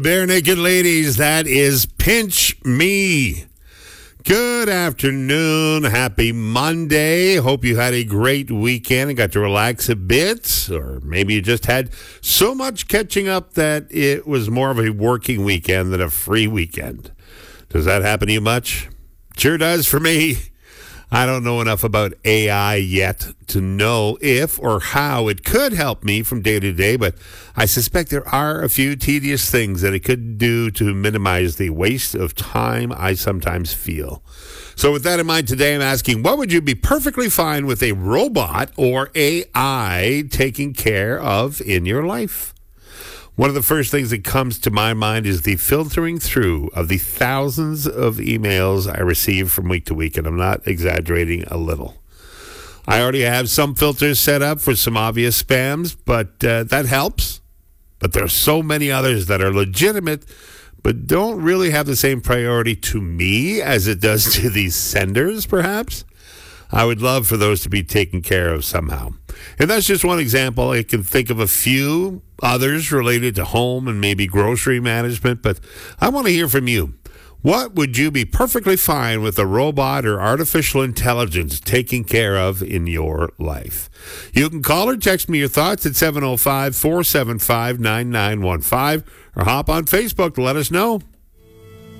Bare Naked Ladies, that is Pinch Me. Good afternoon. Happy Monday. Hope you had a great weekend and got to relax a bit, or maybe you just had so much catching up that it was more of a working weekend than a free weekend. Does that happen to you much? Sure does for me. I don't know enough about AI yet to know if or how it could help me from day to day, but I suspect there are a few tedious things that it could do to minimize the waste of time I sometimes feel. So with that in mind, today I'm asking, what would you be perfectly fine with a robot or AI taking care of in your life? One of the first things that comes to my mind is the filtering through of the thousands of emails I receive from week to week, and I'm not exaggerating a little. I already have some filters set up for some obvious spams, but that helps. But there are so many others that are legitimate, but don't really have the same priority to me as it does to these senders, perhaps. I would love for those to be taken care of somehow. And that's just one example. I can think of a few others related to home and maybe grocery management, but I want to hear from you. What would you be perfectly fine with a robot or artificial intelligence taking care of in your life? You can call or text me your thoughts at 705-475-9915 or hop on Facebook to let us know.